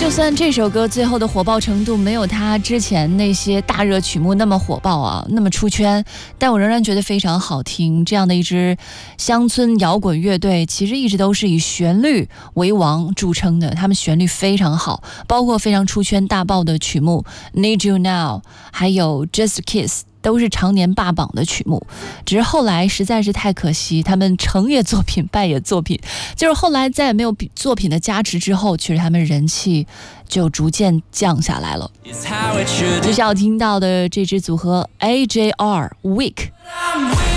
就算这首歌最后的火爆程度没有他之前那些大热曲目那么火爆啊，那么出圈，但我仍然觉得非常好听。这样的一支乡村摇滚乐队，其实一直都是以旋律为王著称的，他们旋律非常好，包括非常出圈大爆的曲目 Need You Now 还有 Just Kiss，都是常年霸榜的曲目，只是后来实在是太可惜，他们成也作品，败也作品，就是后来再也没有作品的加持之后，其实他们人气就逐渐降下来了。接下来要听到的这支组合 AJR Weak。